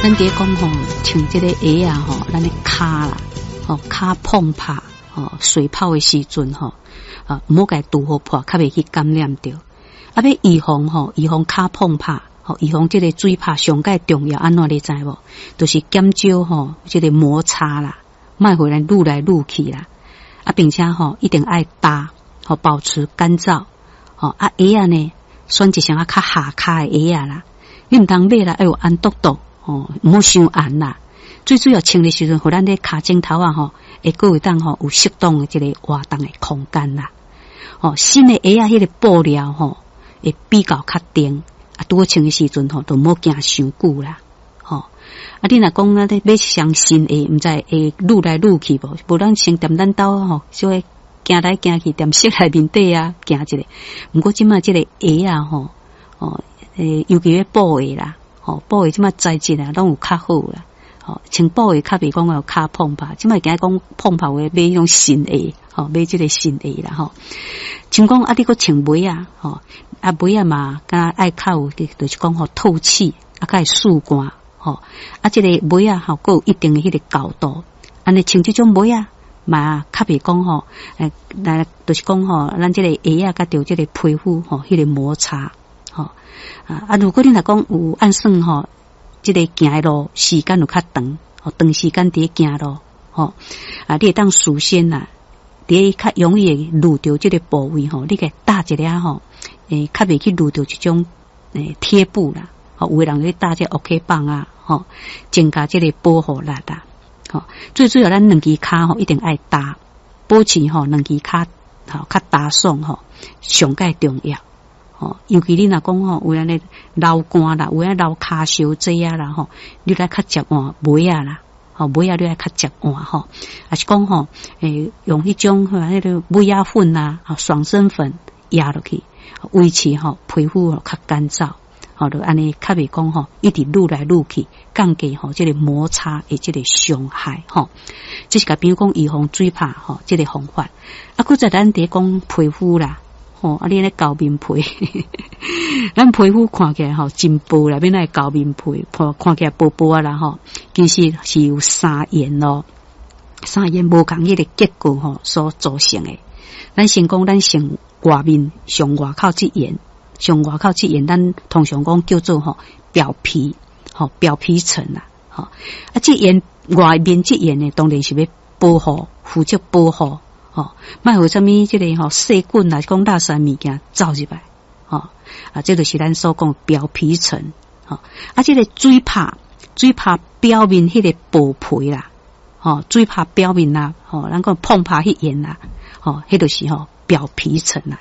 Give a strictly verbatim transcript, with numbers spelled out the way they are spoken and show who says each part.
Speaker 1: 咱伫讲吼，像这个鞋啊吼，咱的骹啦，吼骹碰拍，吼水泡的时阵吼，啊，唔好甲拄好破，较袂去感染着。啊，要预防吼，预防骹碰拍，吼预防这个水泡上界重要，安怎你知无？就是减少吼这个摩擦啦，莫互咱愈来愈去啦。啊，并且吼一定爱搭，吼保持干燥。吼啊鞋啊呢，选一双啊较下骹的鞋啊啦，你唔通买啦，要有按笃笃。哦，唔好伤暗啦。最主要穿的时阵，互咱咧骹趾头啊吼，会个会当吼有适当的这个活动的空间啦。哦，新的鞋啊，迄个布料吼会比较较定，啊，拄好穿的时阵吼，都唔好行伤久啦。吼、哦，啊，你若讲啊，咧买一双新鞋，唔知会愈来愈去无？无咱先踮咱兜吼，小个行来行去，踮室内面底啊，行一个。毋过即卖即个鞋啊吼，哦，诶，尤其咧布鞋啦。吼、哦，布鞋即卖材质啊，拢有较好啦。吼、哦，穿布鞋较袂讲有骹碰拍，即卖惊讲碰拍话买迄种新鞋，吼、哦，买即个新鞋啦吼。像讲啊，你个穿袜啊，吼、哦，啊袜啊嘛，敢爱较有，就是讲吼透气，啊，较会速干，吼、哦，啊，即、这个袜啊，吼，佫有一定的迄个高度，安尼穿即种袜啊，嘛较袂讲吼，诶，来就是讲吼，咱即个鞋啊，甲着即个皮肤吼，迄、那个摩擦。吼、哦、啊啊！如果你若讲有按算吼，即、這个行的路时间有较长，吼长时间伫行路，吼、哦、啊，你会当事先呐，伫较容易遇到即个部位吼，你给搭一个吼，诶，较袂去遇到即种诶贴布啦，吼、哦，有诶人去搭即 OK 棒啊，吼、哦，增加即个保护力啦，吼、哦，最主要咱两支骹吼一定爱搭，保持吼两支骹吼较搭爽吼，上界重要。哦，尤其你若讲吼，有安尼流汗啦，有安流骹烧济啊啦吼，你来较接换袜啊啦，吼袜啊你来较接换吼，还是讲吼，诶用迄种吼迄个袜啊粉啊，爽身粉压落去，维持吼皮肤吼较干燥，吼就安尼较袂讲吼一直愈来愈去，降低吼即个摩擦诶即个伤害吼，这是甲比如讲预防水泡吼即个方法，啊，搁再咱伫讲皮肤啦。哦，啊，你咧厚面皮，咱皮肤看起来吼真薄啦，变来厚面皮，看起来薄薄啊啦吼，其实是有三元咯，三元无共迄个结构吼所组成诶。咱先讲咱先外面上外口这元，上外口这元，咱通常讲叫做吼表皮，吼表皮层啦，吼啊，这元外面这元呢，当然是要保护，负责保护。吼，莫有啥物即个吼细菌啊，讲垃圾物件走入来，吼啊，这就是咱所讲表皮层，吼啊，这个水泡，水泡表面迄个薄皮啦，吼水泡表面啦，吼咱讲碰拍迄沿啦，吼迄就是吼表皮层啦。